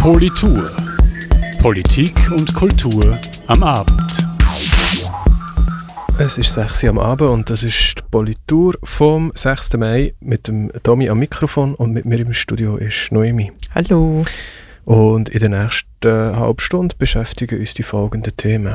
Politur. Politik und Kultur am Abend. Es ist 6 Uhr am Abend und das ist die Politur vom 6. Mai mit dem Tommy am Mikrofon und mit mir im Studio ist Noemi. Hallo. Und in der nächsten halben Stunde beschäftigen uns die folgenden Themen.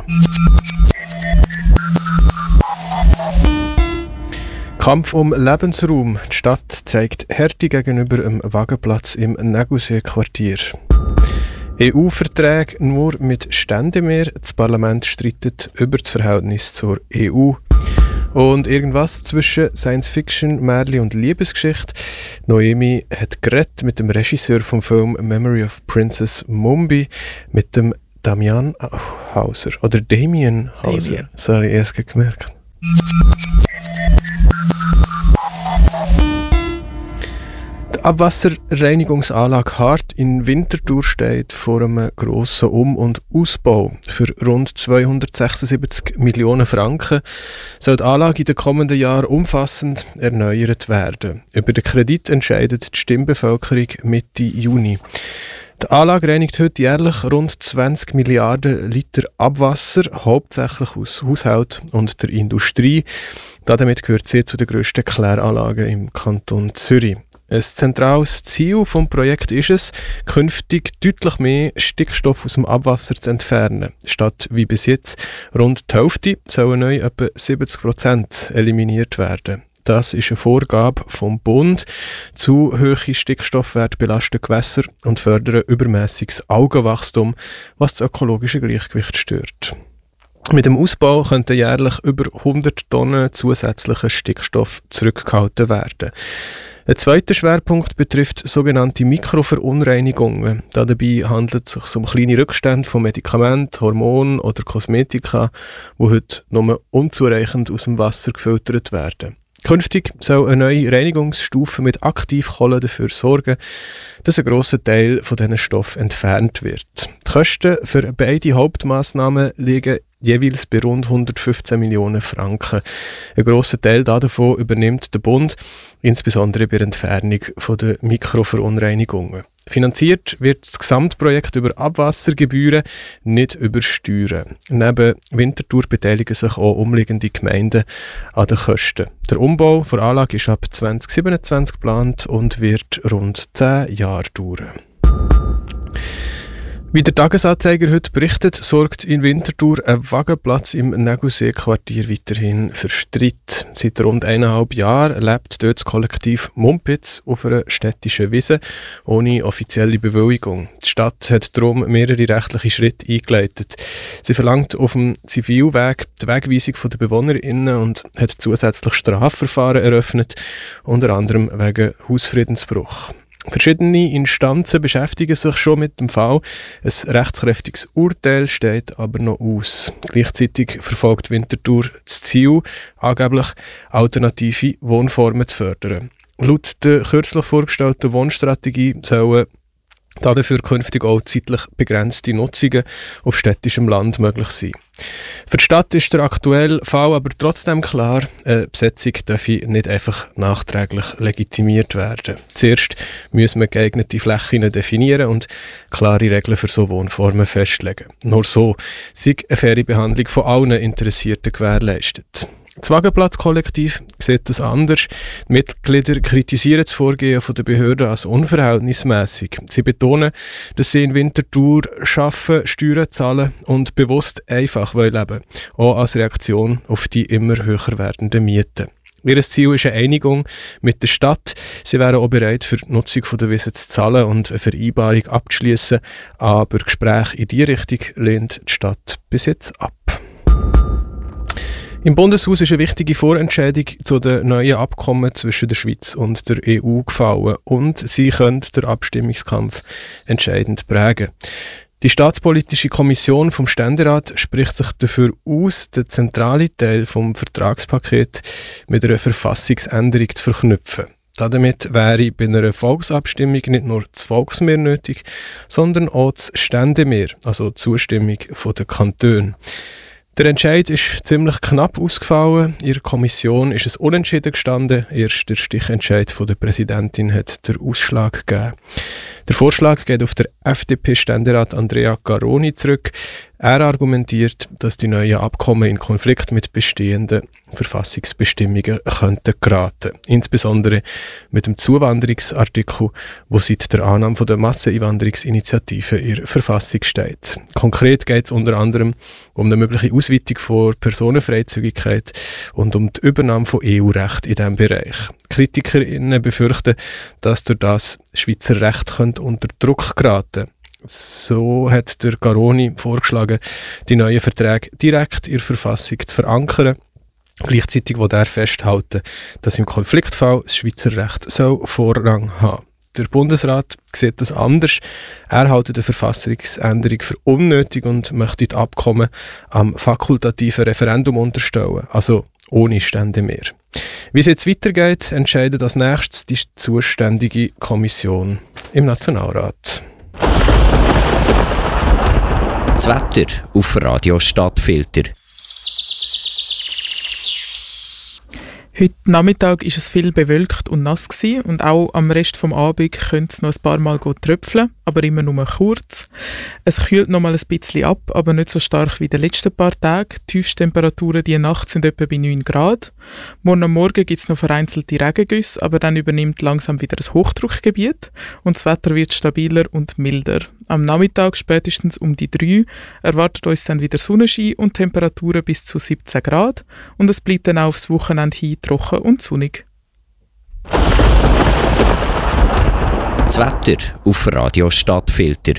Kampf um Lebensraum. Die Stadt zeigt Härte gegenüber dem Wagenplatz im Nägusee-Quartier. EU-Verträge nur mit Ständemehr. Das Parlament streitet über das Verhältnis zur EU. Und irgendwas zwischen Science-Fiction, Märchen und Liebesgeschichte. Noemi hat geredet mit dem Regisseur vom Film Memory of Princess Mumbai, mit dem Damien Hauser. Oder Damien Hauser. Das habe ich erst gemerkt. Die Abwasserreinigungsanlage Hart in Winterthur steht vor einem grossen Um- und Ausbau. Für rund 276 Millionen Franken soll die Anlage in den kommenden Jahren umfassend erneuert werden. Über den Kredit entscheidet die Stimmbevölkerung Mitte Juni. Die Anlage reinigt heute jährlich rund 20 Milliarden Liter Abwasser, hauptsächlich aus Haushalt und der Industrie. Damit gehört sie zu den grössten Kläranlagen im Kanton Zürich. Ein zentrales Ziel des Projekts ist es, künftig deutlich mehr Stickstoff aus dem Abwasser zu entfernen. Statt wie bis jetzt rund die Hälfte sollen neu etwa 70% eliminiert werden. Das ist eine Vorgabe vom Bund. Zu hohe Stickstoffwerte belasten Gewässer und fördern übermäßiges Algenwachstum, was das ökologische Gleichgewicht stört. Mit dem Ausbau könnten jährlich über 100 Tonnen zusätzlichen Stickstoff zurückgehalten werden. Ein zweiter Schwerpunkt betrifft sogenannte Mikroverunreinigungen. Dabei handelt es sich um kleine Rückstände von Medikamenten, Hormonen oder Kosmetika, die heute nur unzureichend aus dem Wasser gefiltert werden. Künftig soll eine neue Reinigungsstufe mit Aktivkohle dafür sorgen, dass ein grosser Teil von diesen Stoffen entfernt wird. Die Kosten für beide Hauptmaßnahmen liegen jeweils bei rund 115 Millionen Franken. Ein grosser Teil davon übernimmt der Bund, insbesondere bei der Entfernung der Mikroverunreinigungen. Finanziert wird das Gesamtprojekt über Abwassergebühren, nicht über Steuern. Neben Winterthur beteiligen sich auch umliegende Gemeinden an den Kosten. Der Umbau der Anlage ist ab 2027 geplant und wird rund 10 Jahre dauern. Wie der Tagesanzeiger heute berichtet, sorgt in Winterthur ein Wagenplatz im Nägusee-Quartier weiterhin für Streit. Seit rund 1,5 Jahren lebt dort das Kollektiv Mumpitz auf einer städtischen Wiese ohne offizielle Bewilligung. Die Stadt hat darum mehrere rechtliche Schritte eingeleitet. Sie verlangt auf dem Zivilweg die Wegweisung der BewohnerInnen und hat zusätzlich Strafverfahren eröffnet, unter anderem wegen Hausfriedensbruch. Verschiedene Instanzen beschäftigen sich schon mit dem Fall. Ein rechtskräftiges Urteil steht aber noch aus. Gleichzeitig verfolgt Winterthur das Ziel, angeblich alternative Wohnformen zu fördern. Laut der kürzlich vorgestellten Wohnstrategie sollen dafür künftig auch zeitlich begrenzte Nutzungen auf städtischem Land möglich sein. Für die Stadt ist der aktuelle Fall aber trotzdem klar, eine Besetzung darf nicht einfach nachträglich legitimiert werden. Zuerst müssen wir geeignete Flächen definieren und klare Regeln für so Wohnformen festlegen. Nur so sei eine faire Behandlung von allen Interessierten gewährleistet. Das Wagenplatz-Kollektiv sieht das anders. Die Mitglieder kritisieren das Vorgehen der Behörden als unverhältnismäßig. Sie betonen, dass sie in Winterthur arbeiten, Steuern zahlen und bewusst einfach leben wollen, auch als Reaktion auf die immer höher werdenden Mieten. Ihr Ziel ist eine Einigung mit der Stadt. Sie wären auch bereit, für die Nutzung der Wiese zu zahlen und eine Vereinbarung abzuschließen. Aber Gespräche in diese Richtung lehnt die Stadt bis jetzt ab. Im Bundeshaus ist eine wichtige Vorentscheidung zu den neuen Abkommen zwischen der Schweiz und der EU gefallen und sie können den Abstimmungskampf entscheidend prägen. Die Staatspolitische Kommission vom Ständerat spricht sich dafür aus, den zentralen Teil vom Vertragspaket mit einer Verfassungsänderung zu verknüpfen. Damit wäre bei einer Volksabstimmung nicht nur das Volksmehr nötig, sondern auch das Ständemehr, also die Zustimmung der Kantone. Der Entscheid ist ziemlich knapp ausgefallen. In der Kommission ist es unentschieden gestanden. Erst der Stichentscheid von der Präsidentin hat den Ausschlag gegeben. Der Vorschlag geht auf den FDP-Ständerat Andrea Garoni zurück. Er argumentiert, dass die neuen Abkommen in Konflikt mit bestehenden Verfassungsbestimmungen könnten geraten. Insbesondere mit dem Zuwanderungsartikel, wo seit der Annahme der Masseneinwanderungsinitiative in der Verfassung steht. Konkret geht es unter anderem um eine mögliche Ausweitung von Personenfreizügigkeit und um die Übernahme von EU-Recht in diesem Bereich. KritikerInnen befürchten, dass durch das Schweizer Recht unter Druck geraten. So hat der Garoni vorgeschlagen, die neuen Verträge direkt in der Verfassung zu verankern. Gleichzeitig will er festhalten, dass im Konfliktfall das Schweizer Recht Vorrang haben. Der Bundesrat sieht das anders. Er hält eine Verfassungsänderung für unnötig und möchte die Abkommen am fakultativen Referendum unterstellen, also ohne Stände mehr. Wie es jetzt weitergeht, entscheidet als nächstes die zuständige Kommission im Nationalrat. Das Wetter auf Radio Stadtfilter. Heute Nachmittag war es viel bewölkt und nass gewesen, und auch am Rest des Abends könnte es noch ein paar Mal tröpfeln, aber immer nur kurz. Es kühlt noch mal ein bisschen ab, aber nicht so stark wie in den letzten paar Tagen. Die Tiefstemperaturen diese Nacht sind etwa bei 9 Grad. Morgen am Morgen gibt es noch vereinzelte Regengüsse, aber dann übernimmt langsam wieder ein Hochdruckgebiet und das Wetter wird stabiler und milder. Am Nachmittag, spätestens um die 3, erwartet uns dann wieder Sonnenschein und Temperaturen bis zu 17 Grad und es bleibt dann auch aufs Wochenende hin trocken und sonnig. Das Wetter auf Radio Stadtfilter.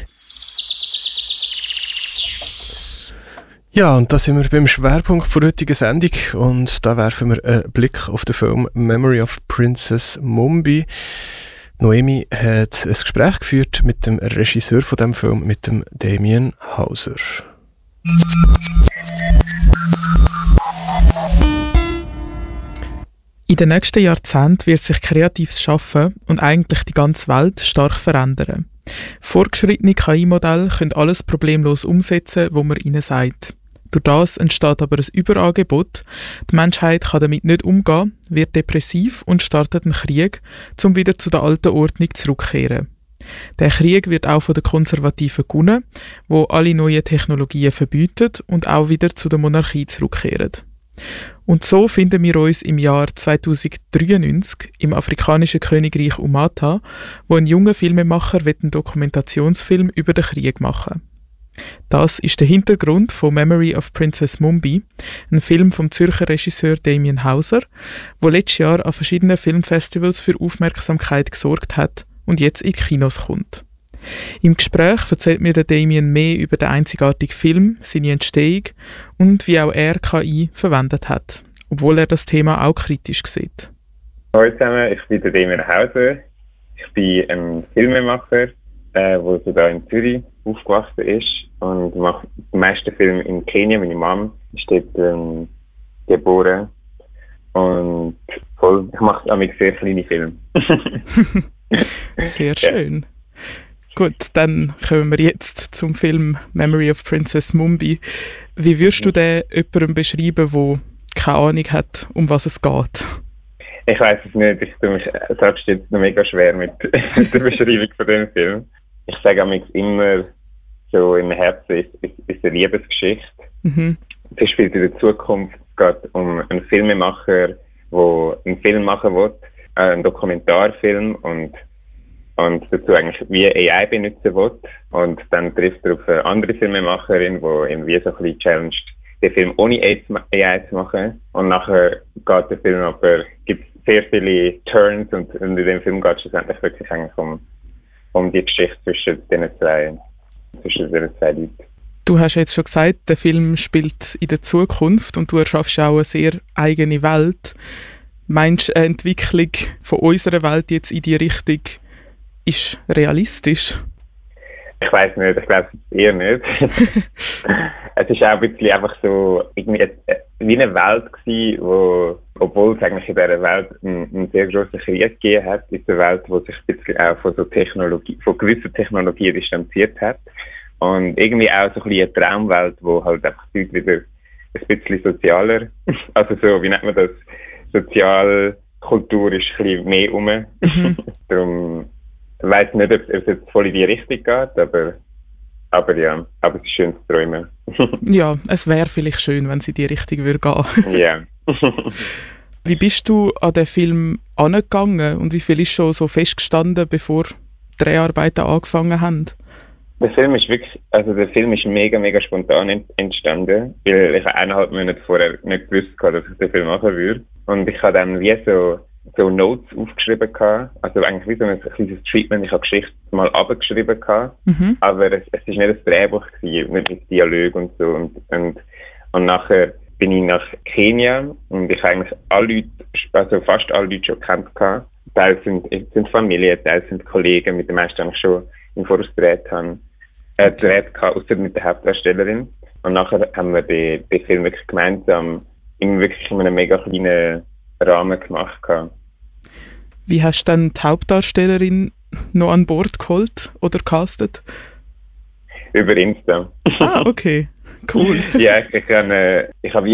Ja, und da sind wir beim Schwerpunkt der heutigen Sendung und da werfen wir einen Blick auf den Film Memory of Princess Mumbai. Noemi hat ein Gespräch geführt mit dem Regisseur von diesem Film, mit dem Damien Hauser. In den nächsten Jahrzehnten wird sich kreatives Schaffen und eigentlich die ganze Welt stark verändern. Fortgeschrittene KI-Modelle können alles problemlos umsetzen, was man ihnen sagt. Durch das entsteht aber ein Überangebot. Die Menschheit kann damit nicht umgehen, wird depressiv und startet einen Krieg, um wieder zu der alten Ordnung zurückzukehren. Der Krieg wird auch von den Konservativen gewonnen, die alle neuen Technologien verbieten und auch wieder zu der Monarchie zurückkehren. Und so finden wir uns im Jahr 2093 im afrikanischen Königreich Umata, wo ein junger Filmemacher einen Dokumentationsfilm über den Krieg machen. Das ist der Hintergrund von Memory of Princess Mumbai, ein Film vom Zürcher Regisseur Damien Hauser, der letztes Jahr an verschiedenen Filmfestivals für Aufmerksamkeit gesorgt hat und jetzt in die Kinos kommt. Im Gespräch erzählt mir der Damien mehr über den einzigartigen Film, seine Entstehung und wie auch er KI verwendet hat, obwohl er das Thema auch kritisch sieht. Hallo zusammen, ich bin der Damien Hauser. Ich bin ein Filmemacher, der hier in Zürich aufgewachsen ist und mache die meisten Filme in Kenia. Meine Mom ist dort geboren und ich mache damit sehr kleine Filme. Sehr schön. Ja. Gut, dann kommen wir jetzt zum Film Memory of Princess Mumbai. Wie würdest du den jemandem beschreiben, der keine Ahnung hat, um was es geht? Ich weiss es nicht. Ich tue mich selbst jetzt noch mega schwer mit der Beschreibung von dem Film. Ich sage immer, so im Herzen ist eine Liebesgeschichte. Mhm. Es spielt in der Zukunft. Es geht um einen Filmemacher, der einen Film machen will, einen Dokumentarfilm und dazu eigentlich wie AI benutzen will. Und dann trifft er auf eine andere Filmemacherin, die ihn wie so ein bisschen challenged, den Film ohne AI zu machen. Und nachher geht der Film aber, gibt es sehr viele Turns und in dem Film geht es schlussendlich wirklich eigentlich um die Geschichte zwischen diesen zwei Leuten. Du hast jetzt schon gesagt, der Film spielt in der Zukunft und du erschaffst auch eine sehr eigene Welt. Meinst du, eine Entwicklung von unserer Welt jetzt in die Richtung ist realistisch? Ich weiss nicht, ich glaube es eher nicht. Es ist auch ein bisschen einfach so irgendwie wie eine Welt gewesen, wo, obwohl es eigentlich in dieser Welt einen sehr grossen Krieg gegeben hat, ist eine Welt, die sich ein bisschen auch von gewissen Technologien distanziert hat. Und irgendwie auch so ein bisschen eine Traumwelt, wo halt einfach die Leute wieder ein bisschen sozialer, also so, wie nennt man das, Sozialkultur ist ein bisschen mehr rum. Mhm. Darum Ich weiss nicht, ob es jetzt voll in die Richtung geht, aber es ist schön zu träumen. Ja, es wäre vielleicht schön, wenn es in die Richtung würde gehen. Ja. Wie bist du an den Film angegangen und wie viel ist schon so festgestanden, bevor die Dreharbeiten angefangen haben? Der Film ist mega, mega spontan entstanden, weil ich 1,5 Monate vorher nicht gewusst habe, dass ich den Film machen würde. Und ich habe dann wie so Notes aufgeschrieben gehabt, also eigentlich wie so ein kleines Treatment, ich habe Geschichte mal abgeschrieben gehabt, aber es ist nicht ein Drehbuch gewesen, nicht mit Dialog und so und nachher bin ich nach Kenia und ich habe eigentlich fast alle Leute schon gekannt gehabt. Teils sind Familie, teils sind Kollegen, mit den meisten eigentlich schon im Voraus gedreht gehabt, außer mit der Hauptdarstellerin. Und nachher haben wir den Film wirklich gemeinsam in einem mega kleinen Rahmen gemacht gehabt. Wie hast du dann die Hauptdarstellerin noch an Bord geholt oder castet? Über Insta. Ah, okay. Cool. Ja, ich habe